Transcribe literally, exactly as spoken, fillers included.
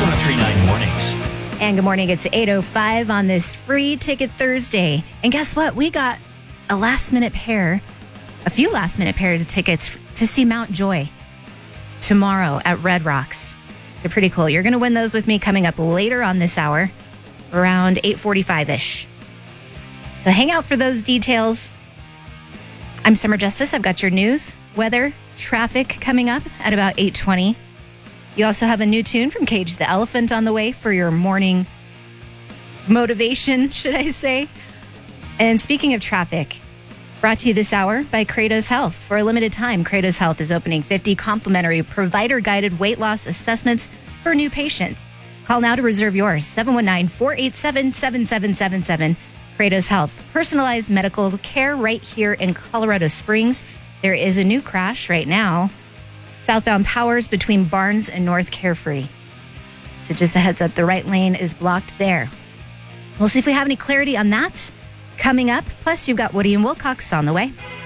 one oh three point nine Mornings. And good morning. It's eight oh five on this free ticket Thursday. And guess what? We got a last minute pair, a few last minute pairs of tickets to see Mount Joy tomorrow at Red Rocks. So pretty cool. You're going to win those with me coming up later on this hour, around eight forty-five-ish. So hang out for those details. I'm Summer Justice. I've got your news, weather, traffic coming up at about eight twenty. You also have a new tune from Cage the Elephant on the way for your morning motivation, should I say. And speaking of traffic, brought to you this hour by Kratos Health. For a limited time, Kratos Health is opening fifty complimentary provider-guided weight loss assessments for new patients. Call now to reserve yours, seven one nine, four eight seven, seven seven seven seven. Kratos Health, personalized medical care right here in Colorado Springs. There is a new crash right now. Southbound Powers between Barnes and North Carefree. So just a heads up, the right lane is blocked there. We'll see if we have any clarity on that coming up. Plus, you've got Woody and Wilcox on the way.